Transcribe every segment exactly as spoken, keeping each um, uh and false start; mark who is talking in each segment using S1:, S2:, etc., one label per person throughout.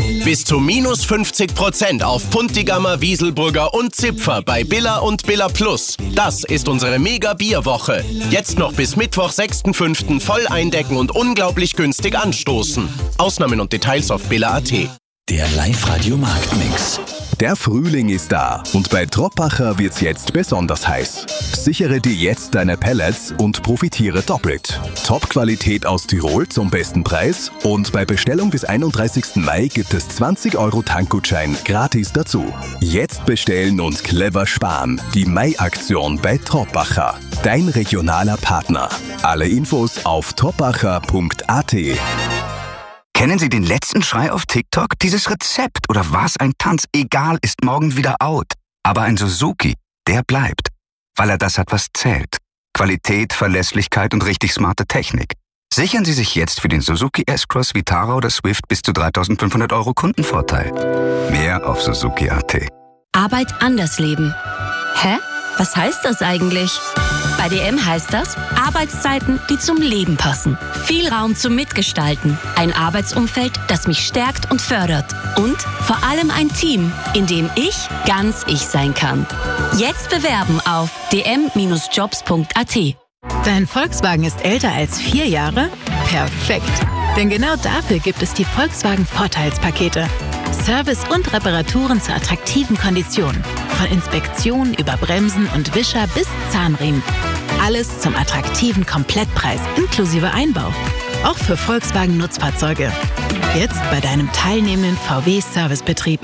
S1: Bis zu minus fünfzig Prozent auf Puntigammer, Wieselburger und Zipfer bei Billa und Billa Plus. Das ist unsere Mega-Bierwoche. Jetzt noch bis Mittwoch, sechsten fünften voll eindecken und unglaublich günstig anstoßen. Ausnahmen und Details auf billa punkt at.
S2: Der Live-Radio-Marktmix.
S3: Der Frühling ist da und bei Troppacher wird's jetzt besonders heiß. Sichere dir jetzt deine Pellets und profitiere doppelt. Top-Qualität aus Tirol zum besten Preis und bei Bestellung bis einunddreißigsten Mai gibt es zwanzig Euro Tankgutschein gratis dazu. Jetzt bestellen und clever sparen. Die Mai-Aktion bei Troppacher. Dein regionaler Partner. Alle Infos auf troppacher punkt at.
S4: Kennen Sie den letzten Schrei auf TikTok? Dieses Rezept oder was ein Tanz, egal, ist morgen wieder out. Aber ein Suzuki, der bleibt. Weil er das hat, was zählt. Qualität, Verlässlichkeit und richtig smarte Technik. Sichern Sie sich jetzt für den Suzuki S-Cross, Vitara oder Swift bis zu dreitausendfünfhundert Euro Kundenvorteil. Mehr auf suzuki punkt at.
S5: Arbeit anders leben. Hä? Was heißt das eigentlich? Bei D M heißt das Arbeitszeiten, die zum Leben passen. Viel Raum zum Mitgestalten. Ein Arbeitsumfeld, das mich stärkt und fördert. Und vor allem ein Team, in dem ich ganz ich sein kann. Jetzt bewerben auf d m Bindestrich jobs punkt a t.
S6: Dein Volkswagen ist älter als vier Jahre? Perfekt. Denn genau dafür gibt es die Volkswagen Vorteilspakete. Service und Reparaturen zu attraktiven Konditionen. Von Inspektion über Bremsen und Wischer bis Zahnriemen. Alles zum attraktiven Komplettpreis inklusive Einbau. Auch für Volkswagen Nutzfahrzeuge. Jetzt bei deinem teilnehmenden V W-Servicebetrieb.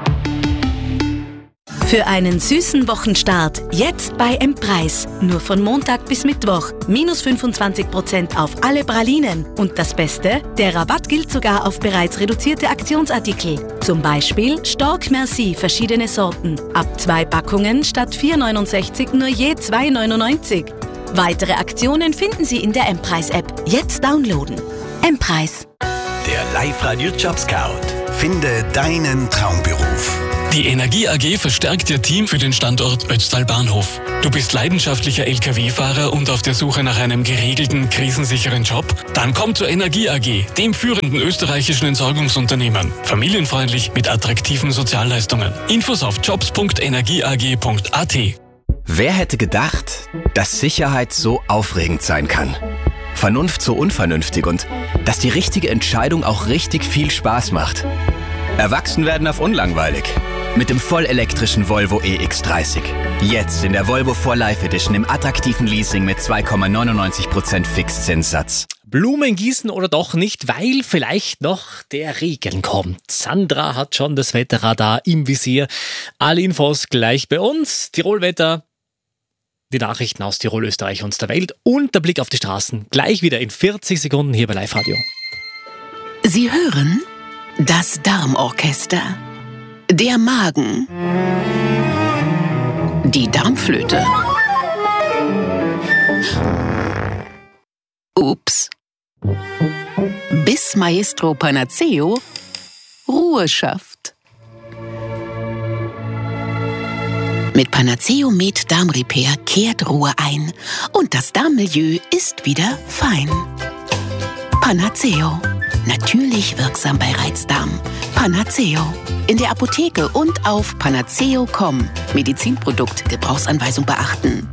S7: Für einen süßen Wochenstart jetzt bei M-Preis. Nur von Montag bis Mittwoch. Minus fünfundzwanzig Prozent auf alle Pralinen. Und das Beste, der Rabatt gilt sogar auf bereits reduzierte Aktionsartikel. Zum Beispiel Stork Merci, verschiedene Sorten. Ab zwei Packungen statt vier neunundsechzig nur je zwei neunundneunzig. Weitere Aktionen finden Sie in der M-Preis-App. Jetzt downloaden. M-Preis.
S2: Der Live-Radio Job Scout. Finde deinen Traumberuf.
S8: Die Energie A G verstärkt ihr Team für den Standort Ötztal Bahnhof. Du bist leidenschaftlicher L K W-Fahrer und auf der Suche nach einem geregelten, krisensicheren Job? Dann komm zur Energie A G, dem führenden österreichischen Entsorgungsunternehmen. Familienfreundlich mit attraktiven Sozialleistungen. Infos auf jobs punkt energieag punkt a t.
S9: Wer hätte gedacht, dass Sicherheit so aufregend sein kann? Vernunft so unvernünftig und dass die richtige Entscheidung auch richtig viel Spaß macht. Erwachsen werden auf unlangweilig. Mit dem vollelektrischen Volvo E X dreißig. Jetzt in der Volvo vier Life Edition im attraktiven Leasing mit zwei Komma neunundneunzig Prozent Fixzinssatz.
S10: Blumen gießen oder doch nicht, weil vielleicht noch der Regen kommt. Sandra hat schon das Wetterradar im Visier. Alle Infos gleich bei uns. Tirolwetter, die Nachrichten aus Tirol, Österreich und der Welt und der Blick auf die Straßen. Gleich wieder in vierzig Sekunden hier bei Live Radio.
S6: Sie hören das Darmorchester. Der Magen. Die Darmflöte. Ups. Bis Maestro Panaceo Ruhe schafft. Mit Panaceo Med Darm Repair kehrt Ruhe ein und das Darmmilieu ist wieder fein. Panaceo. Natürlich wirksam bei Reizdarm. Panaceo. In der Apotheke und auf panaceo punkt com. Medizinprodukt, Gebrauchsanweisung beachten.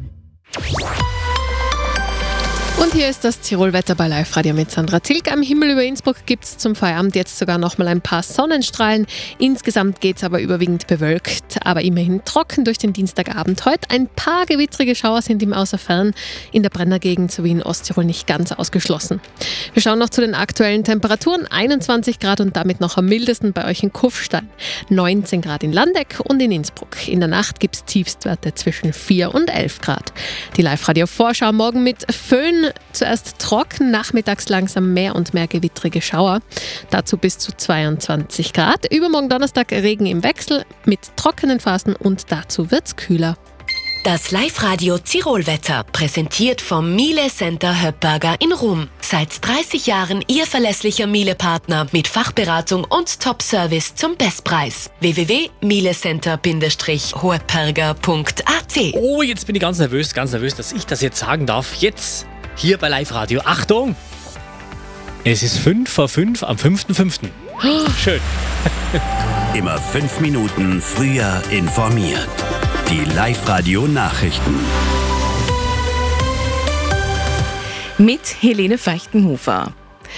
S11: Und hier ist das Tirolwetter bei Live Radio mit Sandra Tilg. Am Himmel über Innsbruck gibt es zum Feierabend jetzt sogar noch mal ein paar Sonnenstrahlen. Insgesamt geht es aber überwiegend bewölkt, aber immerhin trocken durch den Dienstagabend. Heute ein paar gewittrige Schauer sind im Außerfern in der Brennergegend sowie in Osttirol nicht ganz ausgeschlossen. Wir schauen noch zu den aktuellen Temperaturen. einundzwanzig Grad und damit noch am mildesten bei euch in Kufstein. neunzehn Grad in Landeck und in Innsbruck. In der Nacht gibt es Tiefstwerte zwischen vier und elf Grad. Die Live Radio Vorschau morgen mit Föhn. Zuerst trocken, nachmittags langsam mehr und mehr gewittrige Schauer. Dazu bis zu zweiundzwanzig Grad. Übermorgen Donnerstag Regen im Wechsel mit trockenen Phasen und dazu wird's kühler.
S5: Das Live-Radio Tirolwetter, präsentiert vom Miele Center Höppberger in Rum. Seit dreißig Jahren Ihr verlässlicher Miele-Partner mit Fachberatung und Top-Service zum Bestpreis. w w w punkt mielecenter Bindestrich höppberger punkt a t.
S10: Oh, jetzt bin ich ganz nervös, ganz nervös, dass ich das jetzt sagen darf. Jetzt hier bei Live Radio. Achtung! Es ist fünf vor fünf am fünften fünften
S11: Oh.
S10: Schön.
S2: Immer fünf Minuten früher informiert. Die Live-Radio-Nachrichten.
S12: Mit Helene Feichtenhofer.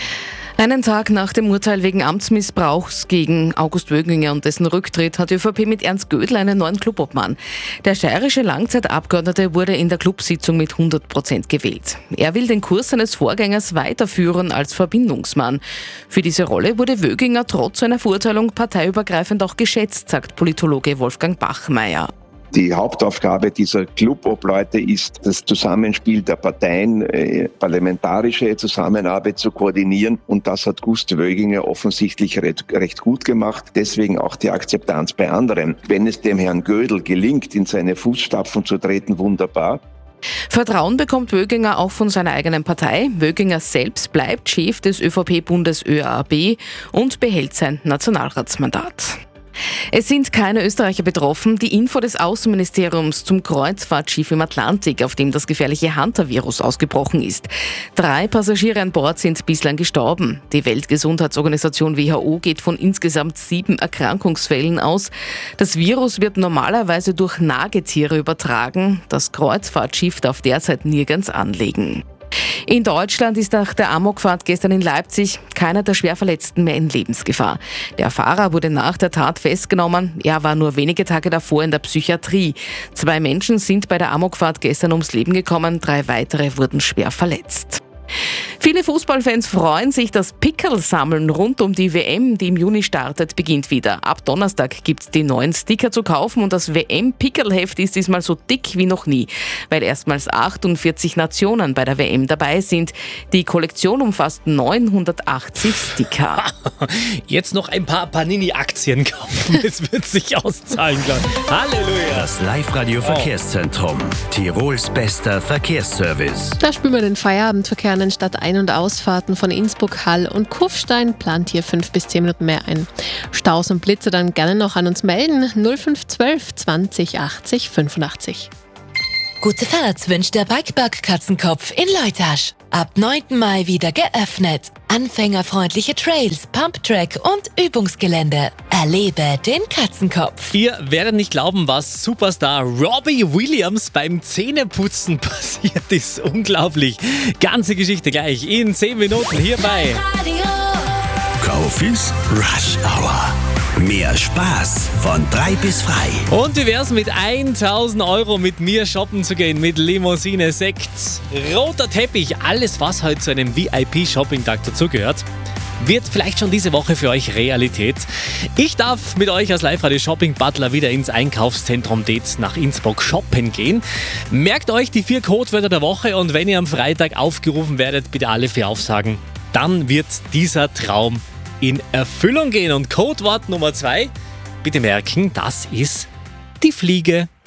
S12: Einen Tag nach dem Urteil wegen Amtsmissbrauchs gegen August Wöginger und dessen Rücktritt hat die ÖVP mit Ernst Gödel einen neuen Clubobmann. Der steirische Langzeitabgeordnete wurde in der Clubsitzung mit hundert Prozent gewählt. Er will den Kurs seines Vorgängers weiterführen als Verbindungsmann. Für diese Rolle wurde Wöginger trotz seiner Verurteilung parteiübergreifend auch geschätzt, sagt Politologe Wolfgang Bachmeier.
S13: Die Hauptaufgabe dieser Clubobleute ist, das Zusammenspiel der Parteien, äh, parlamentarische Zusammenarbeit zu koordinieren. Und das hat Gust Wöginger offensichtlich recht, recht gut gemacht. Deswegen auch die Akzeptanz bei anderen. Wenn es dem Herrn Gödel gelingt, in seine Fußstapfen zu treten, wunderbar.
S12: Vertrauen bekommt Wöginger auch von seiner eigenen Partei. Wöginger selbst bleibt Chef des ÖVP-Bundes ÖAB und behält sein Nationalratsmandat. Es sind keine Österreicher betroffen. Die Info des Außenministeriums zum Kreuzfahrtschiff im Atlantik, auf dem das gefährliche Hunter-Virus ausgebrochen ist. Drei Passagiere an Bord sind bislang gestorben. Die Weltgesundheitsorganisation W H O geht von insgesamt sieben Erkrankungsfällen aus. Das Virus wird normalerweise durch Nagetiere übertragen. Das Kreuzfahrtschiff darf derzeit nirgends anlegen. In Deutschland ist nach der Amokfahrt gestern in Leipzig keiner der Schwerverletzten mehr in Lebensgefahr. Der Fahrer wurde nach der Tat festgenommen. Er war nur wenige Tage davor in der Psychiatrie. Zwei Menschen sind bei der Amokfahrt gestern ums Leben gekommen, drei weitere wurden schwer verletzt. Viele Fußballfans freuen sich, das Pickerl-Sammeln rund um die W M, die im Juni startet, beginnt wieder. Ab Donnerstag gibt's die neuen Sticker zu kaufen und das W M-Pickerl-Heft ist diesmal so dick wie noch nie, weil erstmals achtundvierzig Nationen bei der W M dabei sind. Die Kollektion umfasst neunhundertachtzig Sticker.
S10: Jetzt noch ein paar Panini-Aktien kaufen, es wird sich auszahlen, glaube ich. Halleluja!
S2: Das Live-Radio-Verkehrszentrum. Tirols bester Verkehrsservice.
S11: Da spüren wir den Feierabendverkehr an den Stadt-Ein- und Ausfahrten von Innsbruck, Hall und Kufstein. Plant hier fünf bis zehn Minuten mehr ein. Staus und Blitze dann gerne noch an uns melden. null fünf zwölf zwanzig achtzig fünfundachtzig.
S14: Gute Fahrt wünscht der Bikepark Katzenkopf in Leutasch. Ab neunten Mai wieder geöffnet. Anfängerfreundliche Trails, Pumptrack und Übungsgelände. Erlebe den Katzenkopf.
S10: Ihr werdet nicht glauben, was Superstar Robbie Williams beim Zähneputzen passiert ist. Unglaublich. Ganze Geschichte gleich in zehn Minuten hierbei.
S2: Kofis Rush Hour. Mehr Spaß von drei bis frei.
S10: Und wie wär's mit tausend Euro mit mir shoppen zu gehen? Mit Limousine, Sekt, roter Teppich, alles was heute zu einem V I P-Shopping-Tag dazugehört, wird vielleicht schon diese Woche für euch Realität. Ich darf mit euch als Live-Radio-Shopping-Butler wieder ins Einkaufszentrum Detz nach Innsbruck shoppen gehen. Merkt euch die vier Codewörter der Woche und wenn ihr am Freitag aufgerufen werdet, bitte alle vier aufsagen. Dann wird dieser Traum in Erfüllung gehen. Und Codewort Nummer zwei, bitte merken, das ist die Fliege.